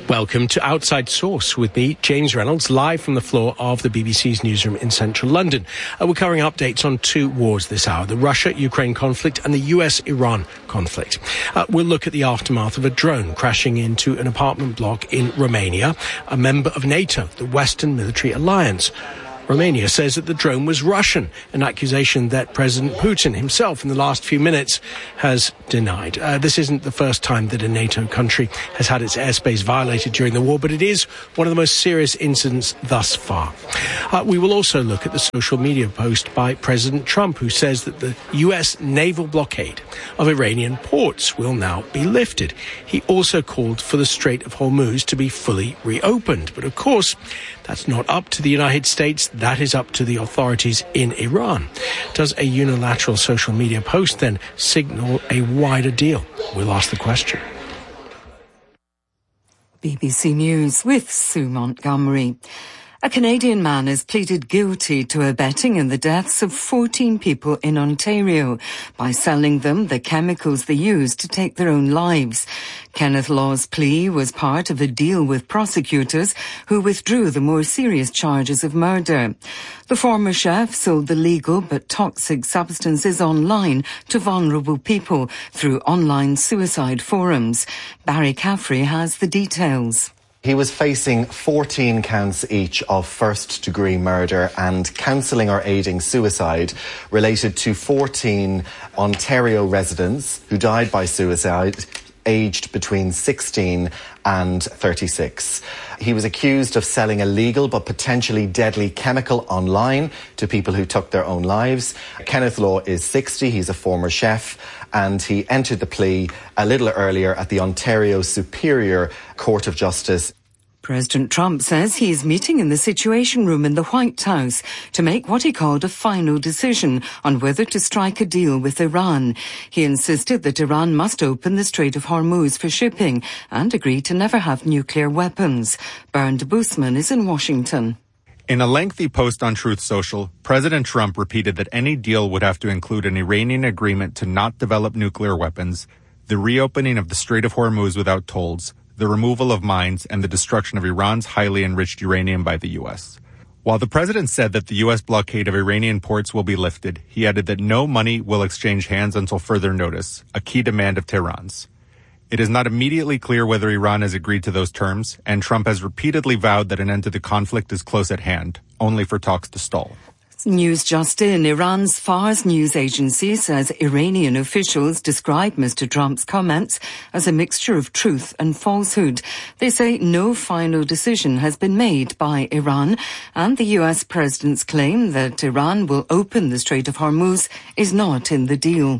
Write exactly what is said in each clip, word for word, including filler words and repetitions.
Welcome to Outside Source with me, James Reynolds, live from the floor of the B B C's newsroom in central London. Uh, we're covering updates on two wars this hour, the Russia-Ukraine conflict and the U S-Iran conflict. Uh, we'll look at the aftermath of a drone crashing into an apartment block in Romania, a member of NATO, the Western Military Alliance. Romania says that the drone was Russian, an accusation that President Putin himself in the last few minutes has denied. Uh, this isn't the first time that a NATO country has had its airspace violated during the war, but it is one of the most serious incidents thus far. Uh, we will also look at the social media post by President Trump, who says that the U S naval blockade of Iranian ports will now be lifted. He also called for the Strait of Hormuz to be fully reopened. But of course, that's not up to the United States. That is up to the authorities in Iran. Does a unilateral social media post then signal a wider deal? We'll ask the question. B B C News with Sue Montgomery. A Canadian man has pleaded guilty to abetting in the deaths of fourteen people in Ontario by selling them the chemicals they used to take their own lives. Kenneth Law's plea was part of a deal with prosecutors who withdrew the more serious charges of murder. The former chef sold the legal but toxic substances online to vulnerable people through online suicide forums. Barry Caffrey has the details. He was facing fourteen counts each of first-degree murder and counselling or aiding suicide related to fourteen Ontario residents who died by suicide, aged between sixteen and thirty-six. He was accused of selling a legal but potentially deadly chemical online to people who took their own lives. Kenneth Law is sixty, he's a former chef, and he entered the plea a little earlier at the Ontario Superior Court of Justice. President Trump says he is meeting in the Situation Room in the White House to make what he called a final decision on whether to strike a deal with Iran. He insisted that Iran must open the Strait of Hormuz for shipping and agree to never have nuclear weapons. Bernd Busman is in Washington. In a lengthy post on Truth Social, President Trump repeated that any deal would have to include an Iranian agreement to not develop nuclear weapons, the reopening of the Strait of Hormuz without tolls, the removal of mines, and the destruction of Iran's highly enriched uranium by the U S. While the president said that the U S blockade of Iranian ports will be lifted, he added that no money will exchange hands until further notice, a key demand of Tehran's. It is not immediately clear whether Iran has agreed to those terms, and Trump has repeatedly vowed that an end to the conflict is close at hand, only for talks to stall. News just in. Iran's Fars news agency says Iranian officials describe Mister Trump's comments as a mixture of truth and falsehood. They say no final decision has been made by Iran, and the U S president's claim that Iran will open the Strait of Hormuz is not in the deal.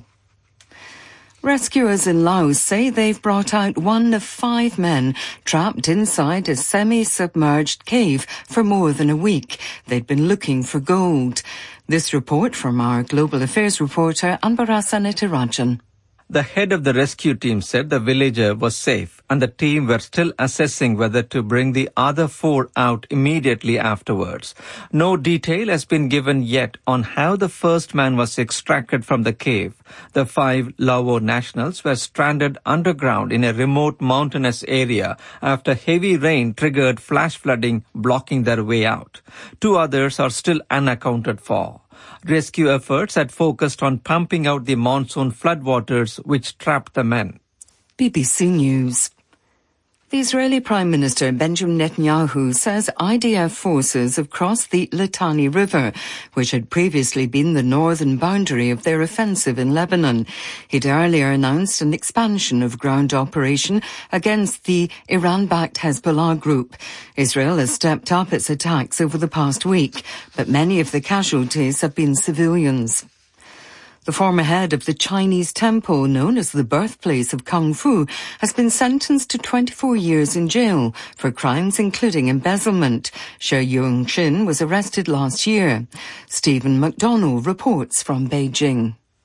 Rescuers in Laos say they've brought out one of five men trapped inside a semi-submerged cave for more than a week. They'd been looking for gold. This report from our Global Affairs reporter Anbara Nitarajan. The head of the rescue team said the villager was safe and the team were still assessing whether to bring the other four out immediately afterwards. No detail has been given yet on how the first man was extracted from the cave. The five Lao nationals were stranded underground in a remote mountainous area after heavy rain triggered flash flooding, blocking their way out. Two others are still unaccounted for. Rescue efforts had focused on pumping out the monsoon floodwaters which trapped the men. B B C News. The Israeli Prime Minister Benjamin Netanyahu says I D F forces have crossed the Litani River, which had previously been the northern boundary of their offensive in Lebanon. He'd earlier announced an expansion of ground operation against the Iran-backed Hezbollah group. Israel has stepped up its attacks over the past week, but many of the casualties have been civilians. The former head of the Chinese temple, known as the birthplace of Kung Fu, has been sentenced to twenty-four years in jail for crimes including embezzlement. Shi Yongxin was arrested last year. Stephen McDonnell reports from Beijing.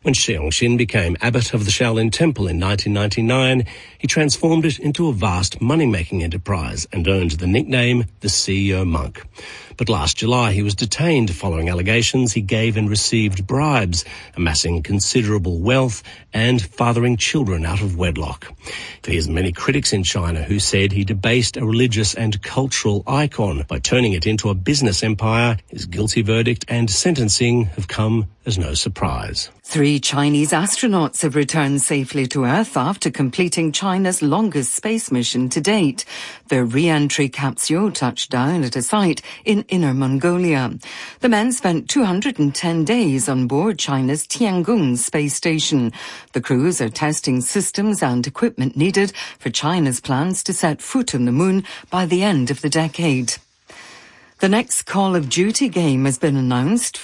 When Xiongxin became abbot of the Shaolin Temple in nineteen ninety-nine, he transformed it into a vast money-making enterprise and earned the nickname the C E O monk. But last July he was detained following allegations he gave and received bribes, amassing considerable wealth and fathering children out of wedlock. He has many critics in China who said he debased a religious and cultural icon by turning it into a business empire. His guilty verdict and sentencing have come as no surprise. Three Chinese astronauts have returned safely to Earth after completing China's longest space mission to date. Their re-entry capsule touched down at a site in Inner Mongolia. The men spent two hundred ten days on board China's Tiangong space station. The crews are testing systems and equipment needed for China's plans to set foot on the moon by the end of the decade. The next Call of Duty game has been announced.